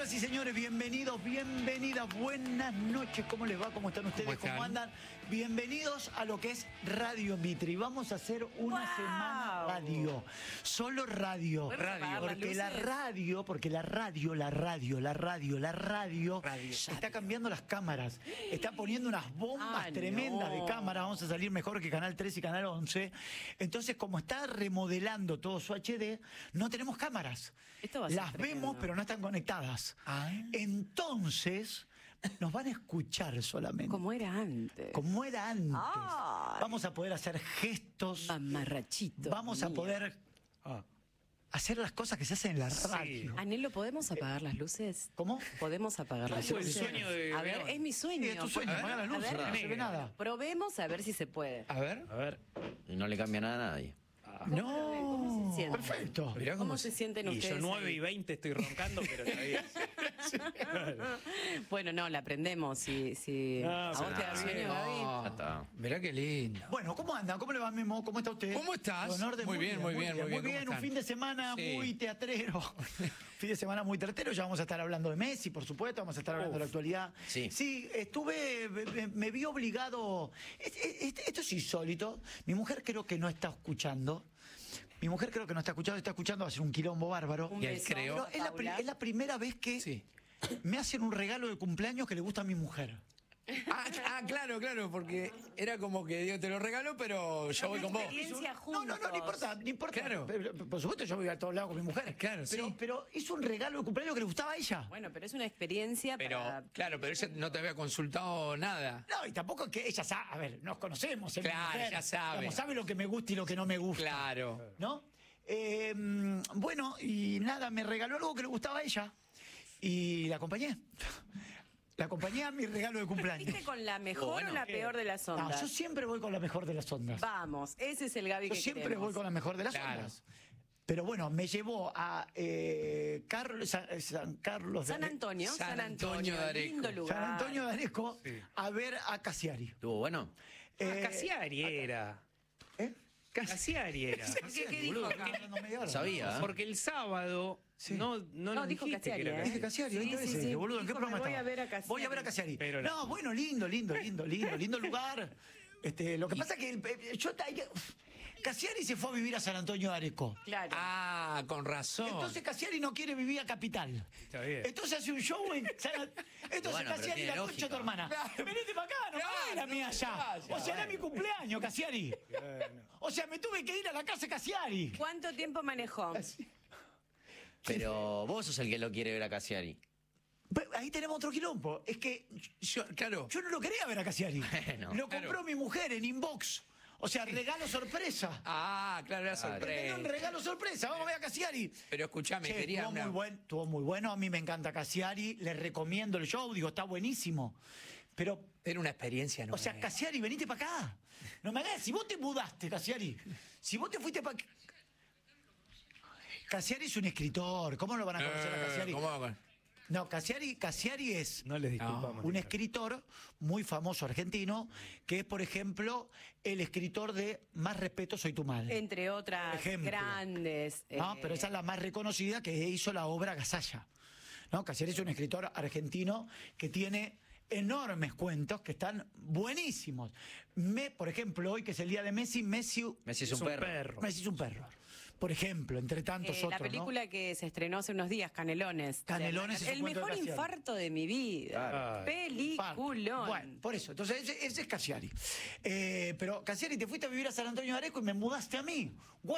Señoras y señores, bienvenidos, bienvenidas, buenas noches, ¿cómo les va? ¿Cómo están ustedes? ¿Cómo andan? Bienvenidos a lo que es Radio Mitre. Y vamos a hacer una semana radio, solo radio. Porque la radio está cambiando las cámaras, está poniendo unas bombas tremendas de cámara. Vamos a salir mejor que Canal 3 y Canal 11. Entonces, como está remodelando todo su HD, no tenemos cámaras. Las vemos, pero no están conectadas. Entonces, nos van a escuchar solamente. Como era antes. Como era antes. Vamos a poder hacer gestos. Mamarrachito. Vamos a poder hacer las cosas que se hacen en la radio. Anhelo, ¿podemos apagar las luces? ¿Cómo? ¿Podemos apagar las luces? El sueño de... A ver, es mi sueño. Sí, es tu sueño, apagar las luces, no se ve nada. Probemos a ver si se puede. A ver. Y no le cambia nada a nadie. ¿Cómo se siente? Perfecto. Mirá ¿Cómo se sienten y ustedes? yo 9 y 20 estoy roncando, pero está bien. Bueno, no, la prendemos. Si No, ¿a vos te da sueño, Gaby? Ya está. Mirá qué lindo. Bueno, ¿cómo andan? ¿Cómo le va, Memo? ¿Cómo está usted? ¿Cómo estás? Honor de Muy bien. Muy ¿Cómo bien, un están? fin de semana Sí. muy teatrero. Fin de semana muy teatrero. Ya vamos a estar hablando de Messi, por supuesto. Vamos a estar hablando de la actualidad. Sí. Me vi obligado. Esto es insólito. Mi mujer creo que no está escuchando. Está escuchando, va a ser un quilombo bárbaro. Un Y él beso, creó- Pero es la primera vez que Sí. me hacen un regalo de cumpleaños que le gusta a mi mujer. Claro, porque era como que Dios te lo regaló, pero yo voy con vos. Experiencia No juntos. importa. Claro. Por supuesto, yo voy a todos lados con mi mujer. Claro, sí. Pero hizo un regalo de cumpleaños que le gustaba a ella. Bueno, pero es una experiencia para... Pero ella no te había consultado nada. No, y tampoco es que ella sabe. A ver, nos conocemos. es mi Claro, mujer. ya sabe. Digamos, sabe lo que me gusta y lo que no me gusta. Claro. ¿No? Bueno, y nada, me regaló algo que le gustaba a ella. Y la acompañé. La acompañé a mi regalo de cumpleaños. ¿Viste con la mejor o la peor de las No, ondas? yo siempre voy con la mejor de las ondas. Vamos, ese es el Gaby Yo que siempre queremos. voy con la mejor de las Claro. ondas. Pero bueno, me llevó a San Carlos de San Antonio, San Antonio de Areco. lindo lugar. San Antonio de Areco a ver a Cassiari. ¿Estuvo bueno? Cassiari era. ¿Eh? Cassiari era. ¿Qué dijo acá? Hablando media hora. Sabía. Porque el sábado no dijo dijiste Cassiari, que era Dije Cassiari, 20 Sí, veces. sí. Boludo, ¿en qué Dijo, programa me voy estaba? a ver a Cassiari. Voy a ver a Cassiari. Pero No, bueno, lindo lugar. Lo que pasa es que Cassiari se fue a vivir a San Antonio de Areco. Claro. Con razón. Entonces Cassiari no quiere vivir a Capital. Está bien. Entonces hace un show en entonces Bueno, Cassiari pero la tiene concha de tu lógica. hermana. Claro. Venite para acá, no Claro, pagás la mía allá. vaya, O sea, era mi cumpleaños, Cassiari. O sea, me tuve que ir a la casa de Cassiari. ¿Cuánto tiempo manejó? Pero vos sos el que lo quiere ver a Cassiari. Pero ahí tenemos otro quilombo. Es que Claro. yo no lo quería ver a Cassiari. Bueno, Lo compró claro. mi mujer en inbox. O sea, regalo sorpresa. Claro, era Me dio un sorpresa. regalo sorpresa. Vamos a ver a Cassiari. Pero escuchame, Che, quería estuvo muy bueno. A mí me encanta Cassiari. Les recomiendo el show. Digo, está buenísimo. Pero, Era una experiencia nueva. o sea, Cassiari, venite para acá. No me hagas. Si vos te mudaste, Cassiari. Si vos te fuiste para... Cassiari es un escritor. ¿Cómo lo van a conocer a Cassiari? ¿Cómo va? No, Cassiari es No les disculpamos. un escritor muy famoso argentino, que es, por ejemplo, el escritor de Más respeto, soy tu madre. Entre otras Ejemplo. grandes... No, pero esa es la más reconocida, que hizo la obra Gasalla. ¿No? Cassiari es un escritor argentino que tiene enormes cuentos que están buenísimos. Por ejemplo, hoy que es el día de Messi Messi es un perro. Messi es un perro. Por ejemplo, entre tantos otros. la película que se estrenó hace unos días, Canelones. Canelones es un el cuento de mejor Cassiari. infarto de mi vida. Claro. Peliculón. Bueno, por eso. Entonces, ese es Cassiari. Pero, Cassiari, te fuiste a vivir a San Antonio de Areco y me mudaste a mí.